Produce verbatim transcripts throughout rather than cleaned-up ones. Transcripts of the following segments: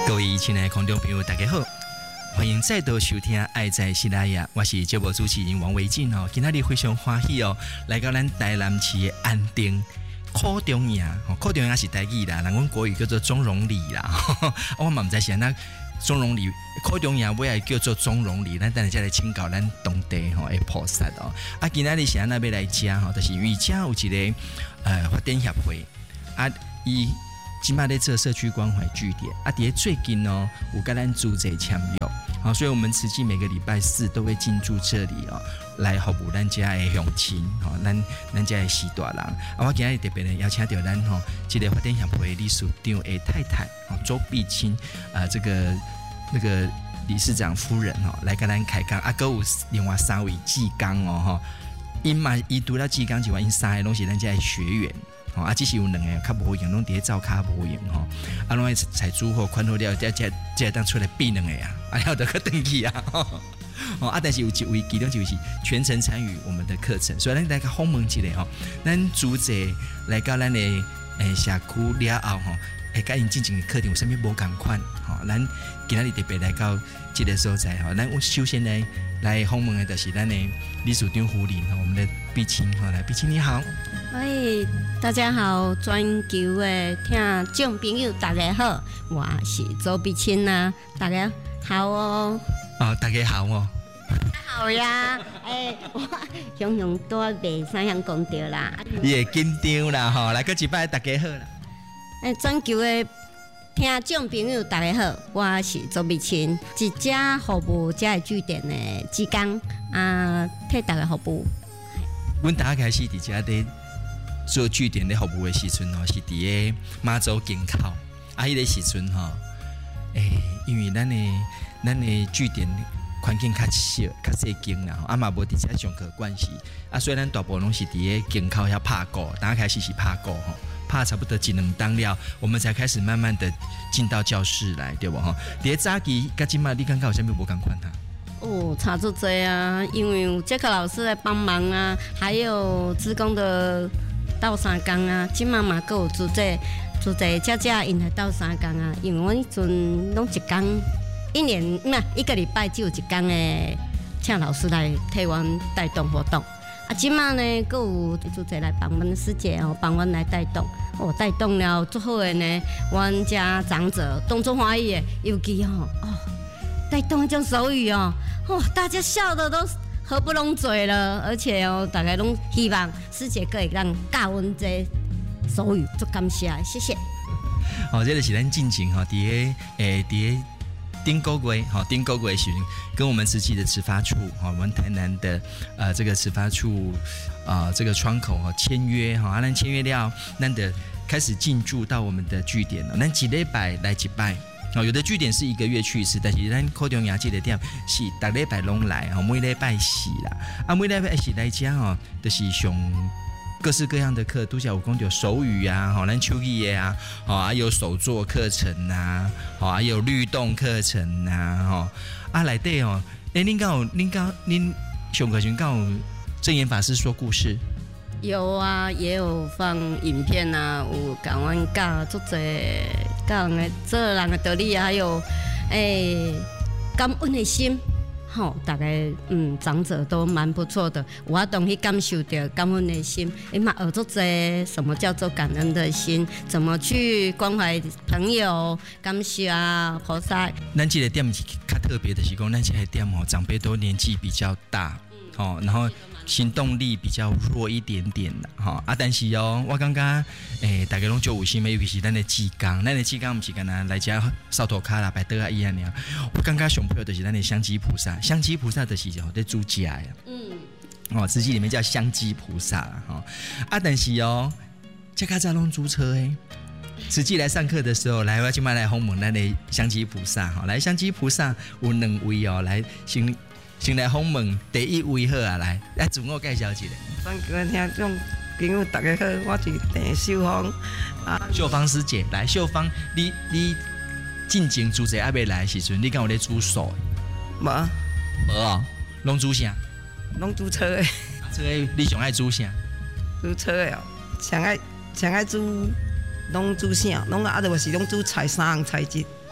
各位亲爱的观众朋友，大家好，欢迎再度收听《爱在西拉雅》，我是节目主持人王维进哦。今天非常欢喜哦，来到咱台南市的安定考中营，考中营是台语啦，人讲国语叫做中荣里啦。我嘛唔知是那中荣里考中营尾系叫做中荣里，咱等下再来请教咱当地吼的菩萨哦。啊，今仔日是安那要来食吼，就是因为遮有一个呃发展协会啊，伊。今麦在做社区关怀据点啊，伫最近哦，有跟咱组织签约，好，所以我们慈济每个礼拜四都会进驻这里哦，来服务咱家的乡亲，吼，咱咱家的士大人啊，我今日特别呢邀请到咱吼，这个发展协会理事长的太太，哦，周碧清啊，这个那个理事长夫人哦，来跟咱开讲啊，还有另外三位志工哦，哈，因嘛伊除了志工之外，因三个拢是咱家的学员。哦，啊，只是有两个较无用，拢伫咧灶骹无用吼，啊，拢爱采煮好、款好了，才才才当出来比两个啊，啊，了得去登去啊，哦，啊，但是有一位其中就是全程参与我们的课程，所以咱来个访问一下吼，咱组织来到咱的诶社区了后吼，会甲因进行的课程有啥物无共款？吼，咱今仔日特别来到这个所在吼，咱首先来来访问的就是咱的理事长夫人，我们的碧清，吼，来，碧清你好。 喂，大家好，全球的听众朋友大家好，我是周碧清啊，大家好哦。 哦，大家好哦。 好呀，哎、欸，我雄雄多袂使样讲到啦。 你会紧张啦吼，来个一摆大家好啦。 哎、欸，全球的听众朋友大家好，我是周碧清，一家服务遮的据点的职工啊，替大家服务。 阮大家开始伫遮咧。做据点咧服务的时阵吼，是伫个马祖境口，啊，迄个时阵吼，诶、欸，因为咱的咱的据点环境较小、较细间啦，啊嘛无伫遮上课关系，啊，所以咱大部分拢是伫个境口遐拍鼓，大家开始是拍鼓吼，拍差不多一两档了，我们才开始慢慢的进到教室来，对不吼？伫个早期甲即马，你感觉有啥物无共款哈？ 哦，差足多啊，因为有杰克老师来帮忙啊，还有志工的。斗三工啊，即马嘛阁有组织组织遮遮因来斗三工啊，因为我迄阵拢一工一年唔啊一个礼拜只有一工诶，请老师来替阮带动活动。啊，即马呢阁有组织来帮阮师姐哦，帮阮来带动，哦带动了最好诶呢，阮家长者动作欢喜诶，尤其吼哦带动迄种手语哦，哦大家笑的都。合不拢嘴了，而且哦，大家拢希望师姐可以让教阮这手语，做感谢，谢谢。 哦，这个是咱进行哈，伫个诶，伫个顶个月哈，顶个月时跟我们慈济的慈发处哈，我们台南的呃这个慈发处啊、呃、这个窗口哈签约哈，咱签约了，咱的开始进驻到我们的据点了，咱几礼拜来几拜。哦，有的据点是一个月去一次，但是咱考中营这个点是逐礼拜拢来，吼，每礼拜四啦，啊，每礼拜四来讲哦，就是上各式各样的课，拄则有讲到手语啊，吼，咱手语的啊，吼，还有手作课程啊，吼，还有律动课程啊，吼，啊，内底哦，诶、欸，恁敢有，恁敢，恁上课时敢有证严法师说故事？ 有啊，也有放影片啊，有讲阮教足侪教人的做人的道理啊，还有诶、欸、感恩的心，吼，大概嗯长者都蛮不错的，我懂去感受到感恩的心，诶嘛学足侪什么叫做感恩的心，怎么去关怀朋友，感谢啊菩萨。 咱这个点是较特别的是讲，咱这个点哦，长辈都年纪比较大，哦，然后。行动力比较弱一点点的哈啊，但是哦，我感觉诶，大家拢就有心的，尤其是咱的志工，咱的志工不是干那来遮扫涂骹啦、摆桌啊伊安尼，我感觉上配合就是咱的香积菩萨，香积菩萨就是吼在主家呀，嗯，哦，慈济里面叫香积菩萨啦哈啊，但是哦，这较早拢租车诶。慈济来上课的时候，来我今麦来访问咱的香积菩萨哈，来香积菩萨有两位哦，来先。先来访问第一位好啊，来来自我介绍一下。 咱各位听众朋友大家好，我是陈秀芳啊。 秀芳师姐，来秀芳，你你进前主持还没来的时阵，你敢有咧煮素？ 无， 无哦，拢煮啥？ 拢煮菜的。 这个你上爱煮啥？ 煮菜的哦，上爱上爱煮，拢煮啥？拢啊，就是拢煮菜三样菜一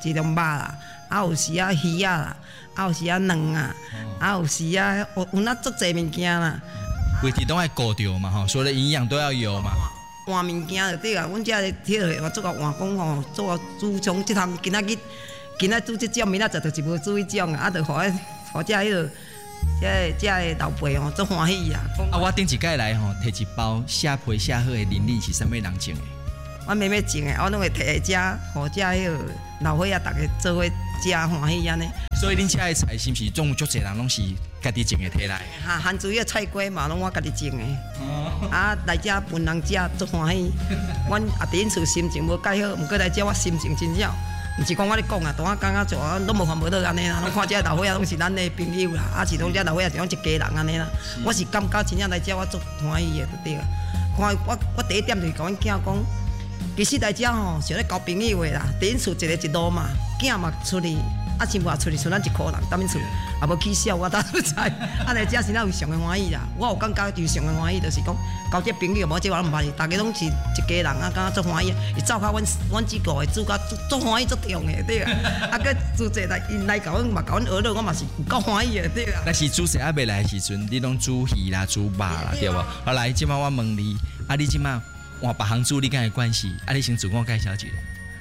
一种肉啦，啊有时啊鱼啊啦，啊有时啊卵啊，啊有时啊有有那足济物件啦。 规日都爱顾着嘛吼，所有的营养都要有嘛。 换物件就对啊，阮遮迄个我做个换工吼，做个煮从即项今仔日今仔煮即种，明仔载就是无煮迄种啊，啊就互迄互遮迄个遮遮个老爸吼足欢喜啊。 啊，我顶一届来吼，摕一包下皮下好的零零是啥物人种的？ 阮妹妹种的，我拢会摕来遮，互遮迄个老伙仔逐个做伙食欢喜安尼。 所以恁遮的菜是毋是总有足侪人拢是家己种的摕来？ 哈，番薯的菜瓜嘛，拢我家己种的。哦、啊，来遮分人食足欢喜。阮啊，伫因厝心情无介好，毋过来遮我心情真好。毋是讲我咧讲啊，当我感觉做啊，拢无烦无恼安尼啦。拢看遮老伙仔拢是咱的朋友啦，啊是拢遮老伙仔是拢一家人安尼啦。我是感觉真正来遮我足欢喜的，对啊。看我我第一点就是甲阮囝讲，其实来遮吼是咧交朋友的啦。伫因厝一个一路嘛，囝嘛出去。啊，新妇也出去，剩咱一箍人，踮因厝也无起笑，我当不知。啊，来遮是咱有上个欢喜啦。我有感觉就上个欢喜，就是讲交这朋友，无这我拢毋捌，大家拢是一家人啊，感觉足欢喜。伊走较阮阮即个会煮甲足足欢喜足重的，对啊。啊，佮煮者来因来甲阮嘛，甲阮学乐，我嘛是有够欢喜的，对啊。 但是煮食还未来的时阵，你拢煮鱼啦、煮肉啦，对无？好来，即摆我问你，啊，你即摆换别行煮，你敢会关系？啊，你先自我介绍一下。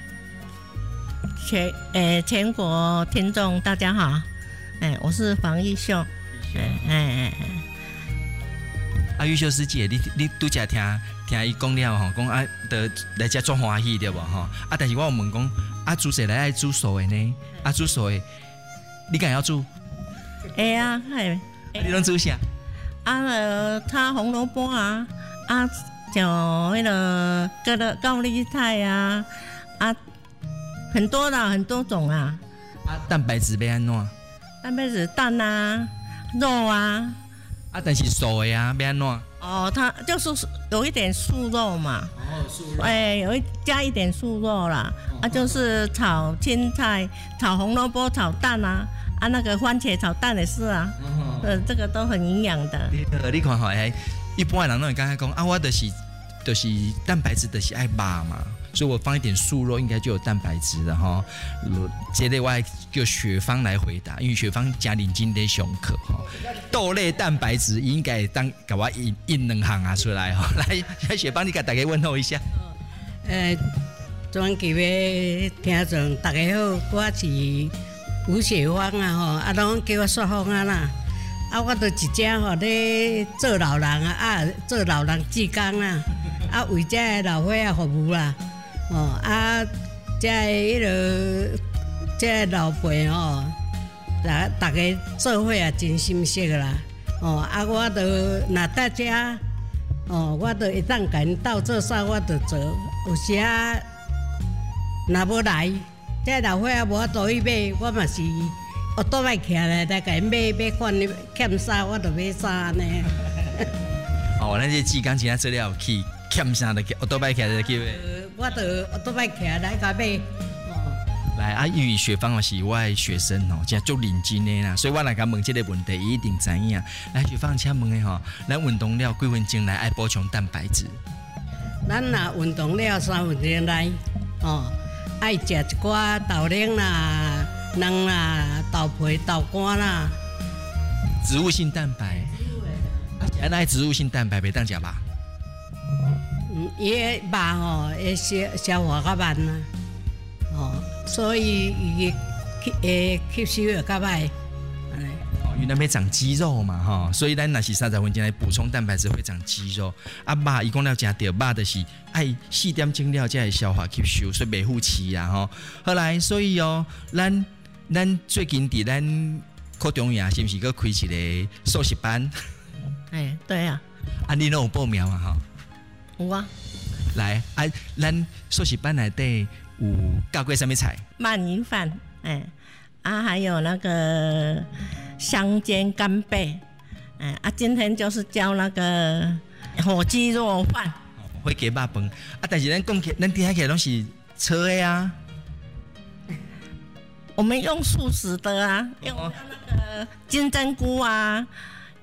全诶、呃、全国听众大家好，哎、欸，我是黄玉秀，哎哎哎， 啊，玉秀师姐，你你拄则听听伊讲了吼，讲啊，得来遮足欢喜对无吼？啊，但是我有问讲，啊，煮谁来爱煮素的呢？啊，煮素的，你敢要煮？ 会啊，系、 欸。你拢煮啥？ 啊，呃，炒红萝卜啊，啊，像迄个高丽高丽菜啊，啊。很多啦，很多种啊。 啊，蛋白质要安怎？ 蛋白质蛋啊，肉啊。 啊，但是素的啊，要安怎？ 哦，它就是有一点素肉嘛。 哦，素肉。 哎、欸，有一加一点素肉啦。哦、啊，就是炒青菜、炒红萝卜、炒蛋啊。啊，那个番茄炒蛋也是啊。哦、呃，这个都很营养的。 你你看吼，哎，一般的人都会刚才讲啊，我就是就是蛋白质就是爱肉嘛。所以我放一点素肉，应该就有蛋白质了哈。这类我还叫雪芳来回答，因为雪芳加领今天上课哈，豆类蛋白质应该当给我印印两行啊出来哈。来，雪芳你给大家问候一下。 呃，专辑的听众大家好，我是吴雪芳啊吼，啊拢叫我雪芳啊啦。啊，我都一只吼咧做老人啊，啊做老人志工啊，啊为这老伙仔服务啦。哦啊，这迄个这老辈吼，大大家做伙也真心惜啦。哦啊，我都若大家哦，我都会当甲因斗做啥，我就做。有时啊，若无来，这老伙仔无法度去买，我嘛是学倒摆起来来甲因买买款欠啥，我就买啥呢。 哦，咱这志工今仔做了去欠啥的，学倒摆起来去买。 我就我都买起来甲买，哦。 来啊，因为雪芳是我的学生哦，真足认真的啦，所以我来甲问这个问题，伊一定知影。来，雪芳，请问的吼，咱运动了几分钟来爱补充蛋白质？ 咱若运动了三分钟来，哦，爱食一寡豆奶啦、卵啦、豆皮、豆干啦。 植物性蛋白。啊，那植物性蛋白袂当食吧？ 嗯，伊个肉吼会消消化较慢啦，哦，所以伊吸会吸收会较歹。 哦，因为咱要长肌肉嘛，吼，所以咱若是三十分钟来补充蛋白质会长肌肉。啊，肉伊讲了食到肉就是爱四点钟了才会消化吸收，所以袂负气啊，吼。后来所以哦，咱咱最近伫咱科中央是毋是搁开一个素食班？ 哎，对啊。 啊，你拢有报名啊，吼？ 有啊， 来啊！咱素食班内底有教过什么菜？ 鳗鱼饭，哎，啊，还有那个香煎干贝，哎，啊，今天就是教那个火鸡肉饭， 火鸡肉饭啊！但是咱讲起，咱听起来拢是错的啊。 我们用素食的啊，用那个金针菇啊，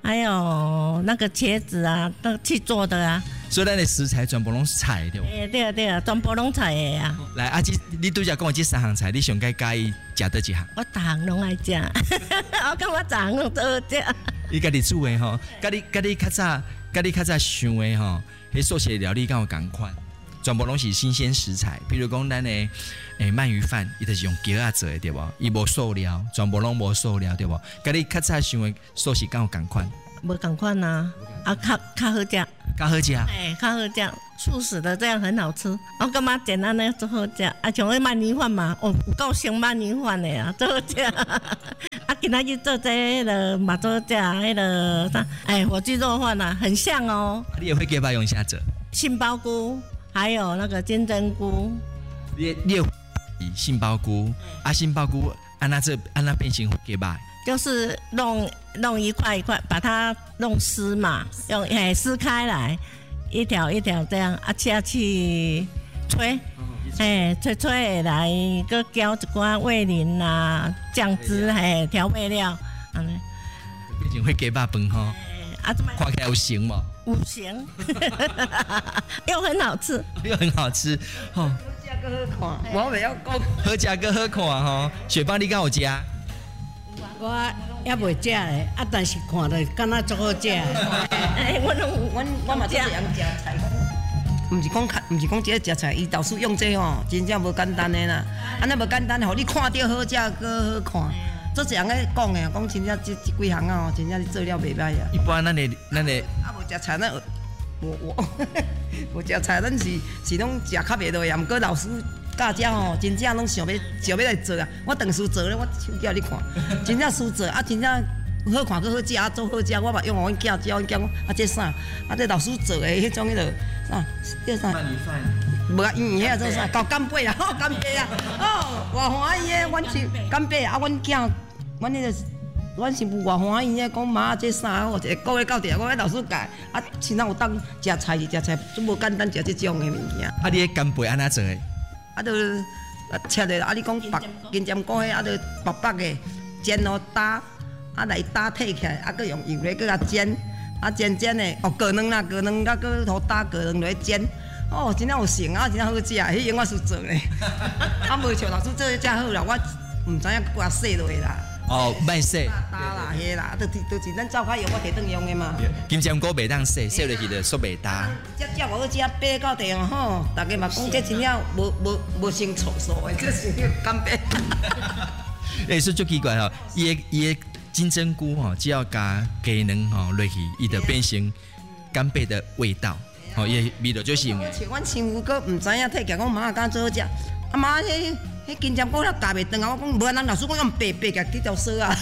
还有那个茄子啊，都去做的啊。 所以咱的食材全部拢是菜对不？ 哎，对对啊，全部拢菜的啊。 来，阿姊，你拄则讲的这三项菜，你上介介意食倒一项？ 我逐项拢爱食，我感觉逐项拢都好食。 伊家己煮的吼，甲你甲你较早，甲你较早想的吼，迄素食的料理敢有共款？全部拢是新鲜食材，比如讲咱的诶鳗鱼饭，伊就是用姜仔做的对无？伊无塑料，全部拢无塑料对无？甲你较早想的素食敢有共款？ 无共款啊，啊，较较好食， 较好食。 哎，较好食，素食的这样很好吃。我感觉简单的最好食，啊，像迄鳗鱼饭嘛，哦，有够像鳗鱼饭的啊，最好食。啊，今仔日做这个嘛做食迄个啥，哎，火鸡肉饭啊，很像哦。 你也会给把用啥做？ 杏鲍菇，还有那个金针菇。 你你有杏鲍菇，啊，杏鲍菇按那这按那变形给把。 就是弄弄一块一块，把它弄丝嘛，用哎撕开来，一条一条这样啊下去吹，哎吹吹下来，搁浇一寡味淋啦、酱汁哎调味料，安尼变成会给把饭吼， 啊这么看起来有型嘛？ 有型，又很好吃， 又很好吃，吼。 好食搁好看，我袂晓讲。 好食搁好看吼，雪芳你敢有食？ 我也袂食咧，啊，但是看着敢若足好食的。 哎，我拢阮我嘛做人食菜，毋是讲毋是讲即个食菜，伊老师用这吼，真正无简单的啦。安尼无简单，互你看着好食搁好看。做一人咧讲诶，讲真正即即几项啊，真正你做了袂歹啊。 一般咱的咱的啊，无食菜咱我我无食菜，咱是是拢食较袂落呀。毋过老师教遮吼，真正拢想要想要来做啊。我当时做咧，我手叫你看，真正输做啊，真正好看，搁好食啊，做好食。我嘛用阮囝教，阮囝讲啊，这啥？啊，这老师做的迄种迄落啥？叫啥？ 鳗鱼饭。 无啊，因迄个做啥？搞干贝啊，哦，干贝啊，哦，偌欢喜诶！阮是干贝啊，阮囝，阮迄个。阮媳妇偌欢喜诶，讲妈这啥好？一个月到地，我迄老师教，啊，亲像有当食菜是食菜，真无简单食即种诶物件。 啊，你的干贝安怎做诶？ 啊，就啊切咧，啊，你讲白金针菇迄，啊，就白白诶煎咯打，啊来打剔起来，啊，佮用油咧佮甲煎，啊煎煎诶，哦过卵啦，过卵甲佮土打过卵落去煎，哦，真正有成啊，真正好食，迄样我是做咧，啊，无像老师做遮好啦，我毋知影佮我洗落去啦。 哦，卖洗。 打啦，迄啦，都都是咱照较用，我摕顿用的嘛。 金针菇袂当洗，洗落去就煞袂干。 这只我好食，爬到地哦吼，大家嘛讲这真正无无无生臭素的，这是干贝。 诶，是足奇怪吼，伊的伊的金针菇吼，只要加鸡卵吼落去，伊就变成干贝的味道，吼，伊味道就是用的。 像阮亲父佫毋知影体，甲讲妈敢做好食，啊妈迄。迄金针菇了夹袂断啊！我讲无，咱老师讲用白白甲去条丝啊，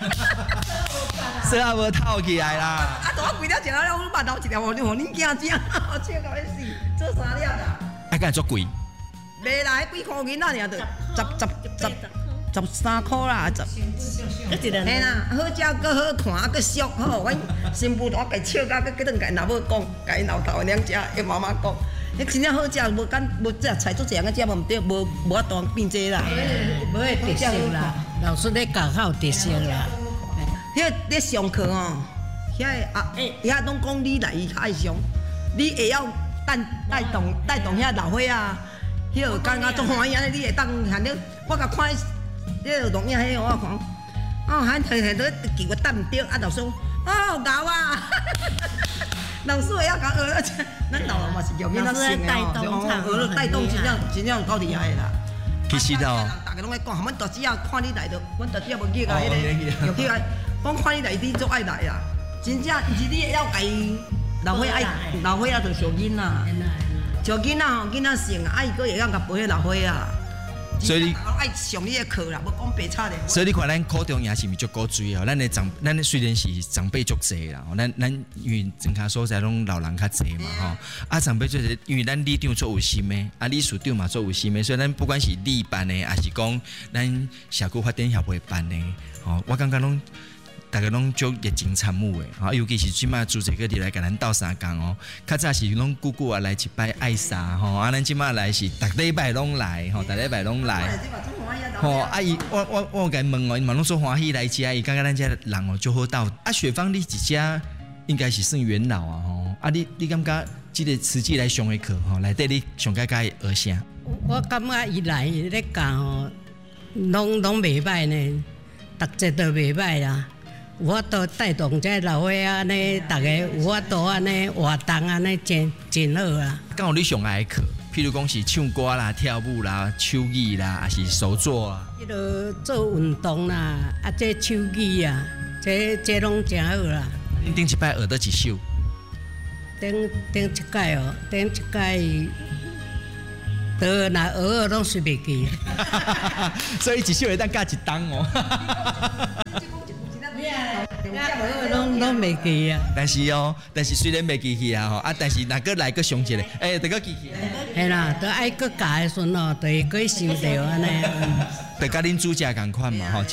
丝啊无透起来啦。 啊，我规条食了，我肉头一条，互恁囝食，我笑到要死，做三粒啦。 啊，敢会足贵？ 袂啦，迄几箍银仔尔，着十十十十三箍啦，十。嘿啦，好食佫好看，啊佫俗吼。阮新妇我家笑甲佫叫顿甲因老母讲，甲因老豆娘食，因妈妈讲。迄真正好食，无敢无这菜做这样个食无毋对，无无法度变这啦。 无迄特色啦，老师咧教较有特色啦。 迄个咧上课哦，遐个啊，遐拢讲你来伊较爱上，你会晓带带动带动遐老伙啊，迄个感觉足欢喜安尼，你会当含了，我甲看迄个录影迄个我看，哦，喊摕摕都记我担毋着，啊老师哦咬啊。老师会晓甲学，咱老人嘛是叫囡仔性的哦，学了带动真正真正够厉害啦。 其实哦， 大家拢在讲，阮大姊仔看你来着，阮大姊仔无记啊，迄个又起来，讲看你来，你足爱来啦。真正毋是你会晓家老伙爱老伙仔着小囡仔，小囡仔吼囡仔性啊，伊佫会晓甲陪迄老伙仔。所以你爱上你的课啦，无讲白差的。 所以你看咱高中也是咪足高追哦，咱的长，咱的虽然是长辈足济啦，咱咱因为整卡所在拢老人较济嘛吼，啊长辈就是因为咱理长做有心的，啊理事长嘛做有心的，所以咱不管是理办的，还是讲咱社区发展协会办的，吼，我感觉拢大家拢足热情参与的，哈，尤其是即摆组织个伫来甲咱斗相共哦。较早是拢久久啊来一摆爱撒吼，啊咱即摆来是逐礼拜拢来吼，逐礼拜拢来。吼，啊伊我我我甲伊问哦，伊嘛拢说欢喜来食，伊感觉咱遮人哦足好斗。啊雪芳你一遮应该是算元老啊吼，啊你你感觉即个慈济来上的课吼，内底你上介介学啥？ 我感觉伊来咧教吼，拢拢袂歹呢，逐节都袂歹啦。有法度带动这老伙仔呢，大家有法度安尼活动安尼，真真好啦。 敢有你上爱的课？譬如讲是唱歌啦、跳舞啦、手艺啦，还是手作啊？ 迄落做运动啦，啊，这手艺啊，这这拢真好啦。 恁顶一摆学倒一首？ 顶顶一届哦，顶一届，都若学学拢随袂记。 所以一首会当教一档哦。 拢拢袂记啊。 但是哦，但是虽然袂记起啊吼，啊，但是若个来个上一个，哎、欸，得个记起。 系啦，都爱搁教的时阵哦，就会搁想着安尼。 就甲恁主家共款嘛吼。